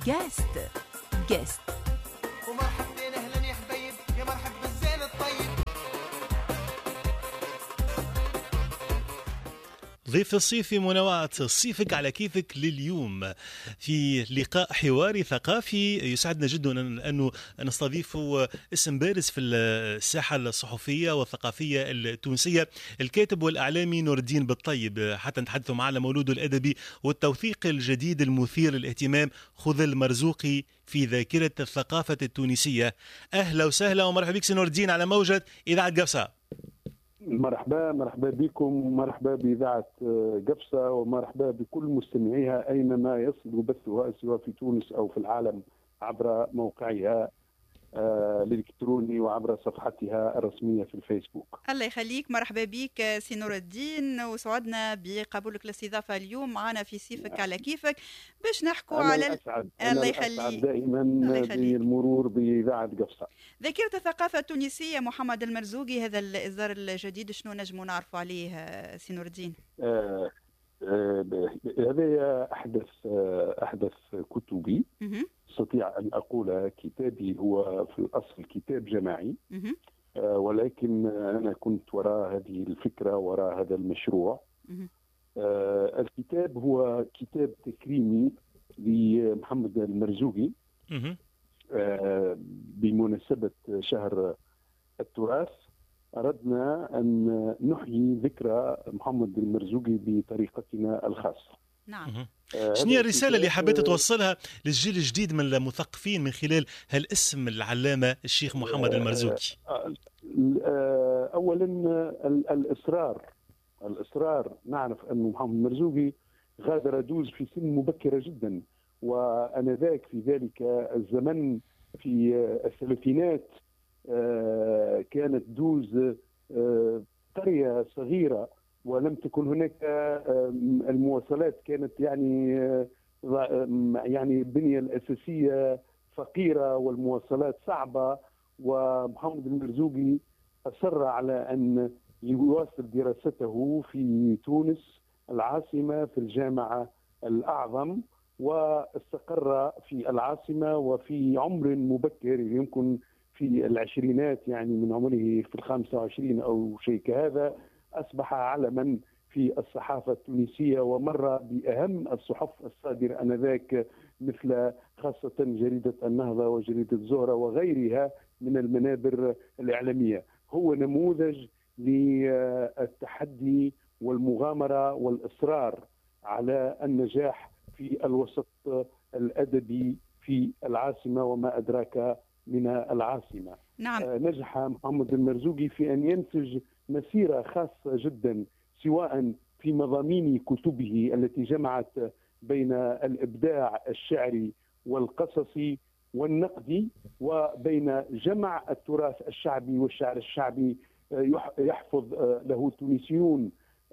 جاست ومرحبتين اهلا يا حبيب، يا مرحب بالزين الطيب. ضيف الصيف في منوعة صيفك على كيفك لليوم في لقاء حواري ثقافي. يسعدنا جدا أنه نستضيف اسم بارز في الساحة الصحفية والثقافية التونسية، الكاتب والإعلامي نور الدين بالطيب، حتى نتحدث معه على مولوده الأدبي والتوثيق الجديد المثير للاهتمام، خذ المرزوقي في ذاكرة الثقافة التونسية. أهلا وسهلا ومرحبا بك نور الدين على موجة إذاعة قفصة. مرحبا بكم، ومرحبا بإذاعة قفصة، ومرحبا بكل مستمعيها أينما يصل بثها سواء في تونس أو في العالم عبر موقعها الإلكتروني وعبر صفحتها الرسمية في الفيسبوك. الله يخليك، مرحبا بك سي نور الدين، وسعدنا بقبولك الاستضافة اليوم معنا في صيفك على كيفك باش نحكوا على الله يخليك دائما بالمرور بإذاعة قفصة. ذاكرة الثقافة التونسية محمد المرزوقي، هذا الإصدار الجديد شنو نجموا نعرفوا عليه سي نور الدين؟ هذا أحدث كتبي. أستطيع أن أقول كتابي هو في الأصل كتاب جماعي، ولكن أنا كنت وراء هذه الفكرة، وراء هذا المشروع. الكتاب هو كتاب تكريمي لمحمد المرزوقي بمناسبة شهر التراث. أردنا أن نحيي ذكرى محمد المرزوقي بطريقتنا الخاصة. نعم. شنو هي الرسالة اللي حبيت توصلها للجيل الجديد من المثقفين من خلال هالاسم العلامة الشيخ محمد المرزوقي؟ أولا الإصرار. نعرف أن محمد المرزوقي غادر دوز في سن مبكرة جدا، وأنذاك في ذلك الزمن في الثلاثينات كانت دوز قرية صغيرة، ولم تكن هناك المواصلات، كانت يعني البنية الأساسية فقيرة والمواصلات صعبة. ومحمد المرزوقي أصر على أن يواصل دراسته في تونس العاصمة في الجامعة الأعظم، واستقر في العاصمة وفي عمر مبكر، يمكن في العشرينات، يعني من عمره في 25 أو شيء كهذا، أصبح علما في الصحافة التونسية، ومر بأهم الصحف الصادرة آنذاك، مثل خاصة جريدة النهضة وجريدة الزهرة وغيرها من المنابر الإعلامية. هو نموذج للتحدي والمغامرة والإصرار على النجاح في الوسط الأدبي في العاصمة وما أدراك من العاصمة. نعم. نجح محمد المرزوقي في أن ينتج مسيرة خاصة جدا، سواء في مضامين كتبه التي جمعت بين الإبداع الشعري والقصصي والنقدي، وبين جمع التراث الشعبي والشعر الشعبي. يحفظ له التونسيون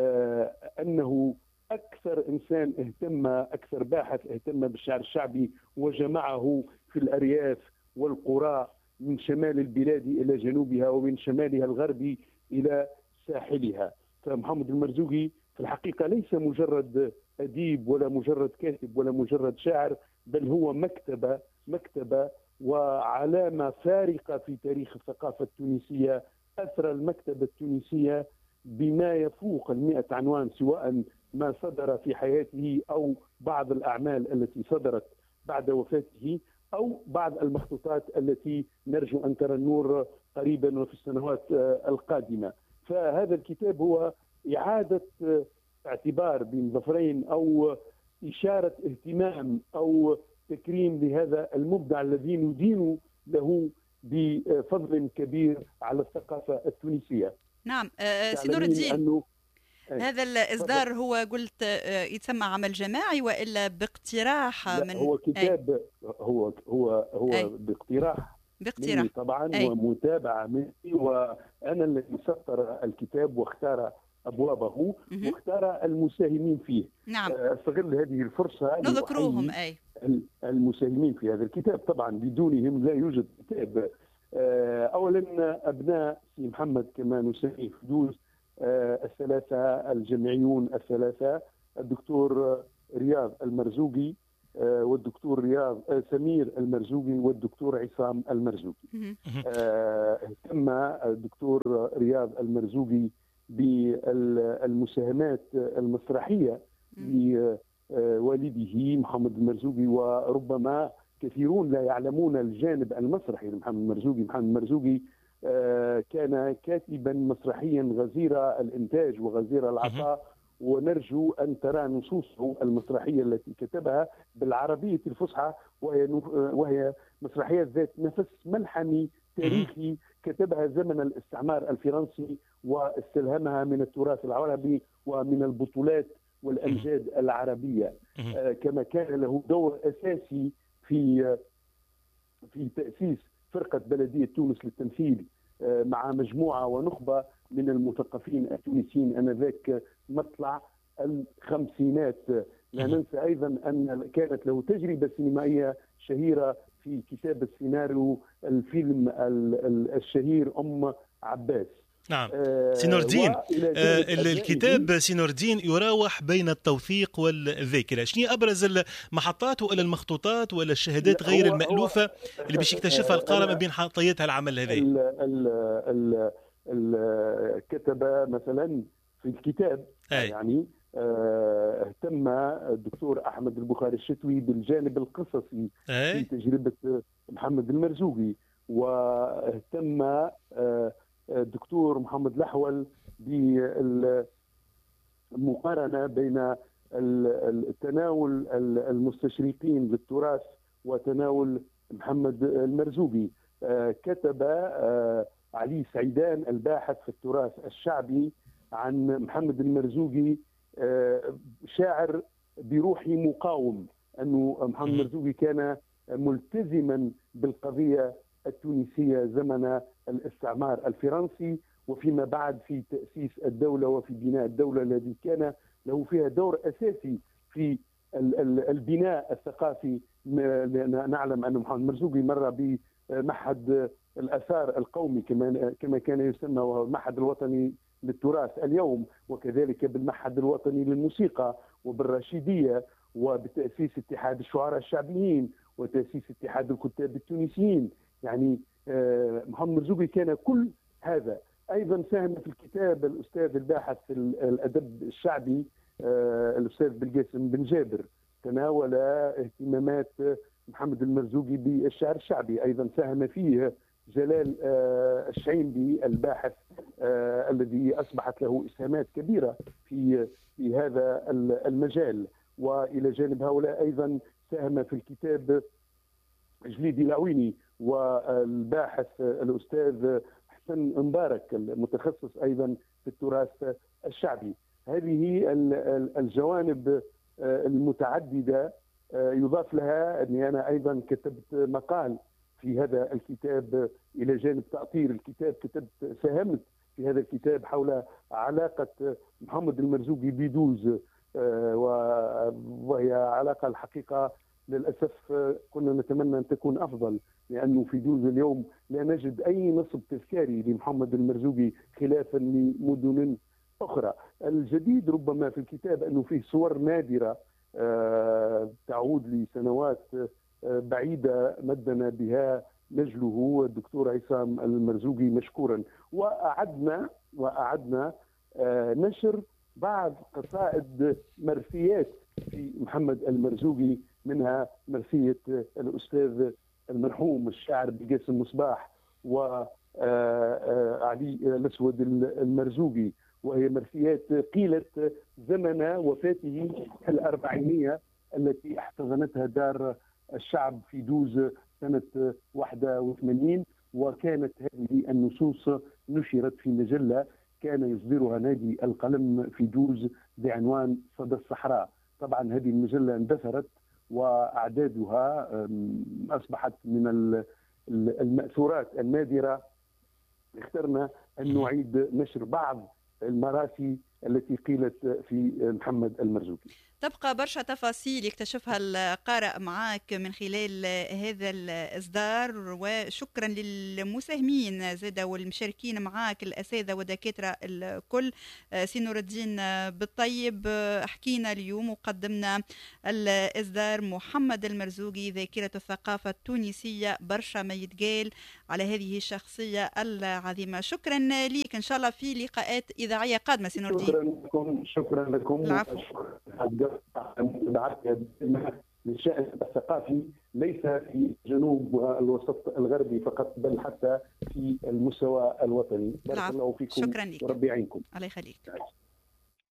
أنه أكثر إنسان اهتم، أكثر باحث اهتم بالشعر الشعبي، وجمعه في الأرياف والقرى من شمال البلاد إلى جنوبها، ومن شمالها الغربي إلى ساحلها. فمحمد المرزوقي في الحقيقة ليس مجرد أديب ولا مجرد كاتب ولا مجرد شاعر، بل هو مكتبة وعلامة فارقة في تاريخ الثقافة التونسية. أثر المكتبة التونسية بما يفوق 100 عنوان، سواء ما صدر في حياته أو بعض الأعمال التي صدرت بعد وفاته، أو بعض المخطوطات التي نرجو أن ترى النور قريبا وفي السنوات القادمة. فهذا الكتاب هو إعادة اعتبار بين ظفرين، أو إشارة اهتمام أو تكريم لهذا المبدع الذي ندين له بفضل كبير على الثقافة التونسية. نعم. سي نور الدين، هذا الإصدار هو قلت يتسمى عمل جماعي وإلا باقتراح من؟ هو كتاب هو باقتراح مني طبعا، ومتابعة مني، وأنا الذي سطر الكتاب واختار أبوابه واختار المساهمين فيه. نعم. أستغل هذه الفرصة نذكروهم المساهمين في هذا الكتاب. طبعا بدونهم لا يوجد كتاب. أولا أبناء سي محمد كما نسميه فدوز، الثلاثة الجمعيون الثلاثة، الدكتور رياض المرزوقي، والدكتور رياض سمير المرزوقي والدكتور عصام المرزوقي. اهتم الدكتور رياض المرزوقي بالمساهمات المسرحية لوالده محمد المرزوقي، وربما كثيرون لا يعلمون الجانب المسرحي لمحمد المرزوقي. محمد المرزوقي كان كاتبا مسرحيا غزير الإنتاج وغزير العطاء، ونرجو أن ترى نصوصه المسرحية التي كتبها بالعربية الفصحى، وهي مسرحية ذات نفس ملحمي تاريخي كتبها زمن الاستعمار الفرنسي، واستلهمها من التراث العربي ومن البطولات والأمجاد العربية. كما كان له دور أساسي في تأسيس فرقة بلدية تونس للتمثيل مع مجموعة ونخبة من المثقفين التونسيين آنذاك مطلع الخمسينات. لا ننسى أيضا أن كانت له تجربة سينمائية شهيرة في كتابة سيناريو الفيلم الشهير أم عباس. نعم سينور الدين، الكتاب سينور الدين يراوح بين التوثيق والذاكرة. شنو أبرز المحطات ولا المخطوطات ولا الشهادات غير المألوفة اللي باش يكتشفها القارئ ما بين حطيات العمل هذا؟ كتب مثلا في الكتاب يعني اهتم الدكتور أحمد البخاري الشتوي بالجانب القصصي في تجربة محمد المرزوقي، واهتم الدكتور محمد الأحول بالمقارنة بين التناول المستشرقين للتراث وتناول محمد المرزوقي. كتب علي سعيدان الباحث في التراث الشعبي عن محمد المرزوقي شاعر بروحه مقاوم، أنه محمد المرزوقي كان ملتزما بالقضية التونسية زمن الاستعمار الفرنسي، وفيما بعد في تأسيس الدولة وفي بناء الدولة الذي كان له فيها دور أساسي في البناء الثقافي. نعلم أن محمد المرزوقي مر بمعهد الآثار القومي كما كان يسمى، وهو المعهد الوطني للتراث اليوم، وكذلك بالمعهد الوطني للموسيقى وبالرشيدية، وبتأسيس اتحاد الشعراء الشعبيين وتأسيس اتحاد الكتاب التونسيين. يعني محمد المرزوقي كان كل هذا. أيضا ساهم في الكتاب الأستاذ الباحث في الأدب الشعبي الأستاذ بالقاسم بن جابر، تناول اهتمامات محمد المرزوقي بالشعر الشعبي. أيضا ساهم فيه جلال الشعيمبي الباحث الذي أصبحت له إسهامات كبيرة في هذا المجال. وإلى جانب هؤلاء أيضا ساهم في الكتاب جليدي العويني والباحث الأستاذ حسن مبارك المتخصص أيضا في التراث الشعبي. هذه الجوانب المتعددة يضاف لها أني أنا أيضا كتبت مقال في هذا الكتاب إلى جانب تأطير الكتاب. ساهمت في هذا الكتاب حول علاقة محمد المرزوقي بدوز، وهي علاقة الحقيقة للأسف كنا نتمنى أن تكون أفضل، لأنه في دوز اليوم لا نجد أي نصب تذكاري لمحمد المرزوقي خلافا لمدن أخرى. الجديد ربما في الكتاب أنه فيه صور نادرة تعود لسنوات بعيدة مدنا بها نجله الدكتور عصام المرزوقي مشكورا. وأعدنا نشر بعض قصائد مرثيات في محمد المرزوقي، منها مرثية الأستاذ المرحوم الشاعر بالقاسم مصباح وعلي الأسود المرزوقي، وهي مرثيات قيلت زمن وفاته الأربعينية التي احتضنتها دار الشعب في دوز سنة 81. وكانت هذه النصوص نشرت في مجلة كان يصدرها نادي القلم في دوز بعنوان صدى الصحراء. طبعا هذه المجلة اندثرت وأعدادها أصبحت من المأثورات النادرة. اخترنا أن نعيد نشر بعض المراسي التي قيلت في محمد المرزوقي. تبقى برشا تفاصيل يكتشفها القارئ معك من خلال هذا الإصدار، وشكرا للمساهمين زادا والمشاركين معك الأساتذة والدكاترة الكل. سي نور الدين بالطيب، حكينا اليوم وقدمنا الإصدار محمد المرزوقي ذاكرة الثقافة التونسية، برشا ما يتقال على هذه الشخصية العظيمة. شكرا ليك، إن شاء الله في لقاءات إذاعية قادمة سي نور الدين. شكرا لكم. العفو. للشأن الثقافي ليس في جنوب والوسط الغربي فقط، بل حتى في المستوى الوطني. بارك الله فيكم. شكرا لك. وربي يعينكم. الله يخليك.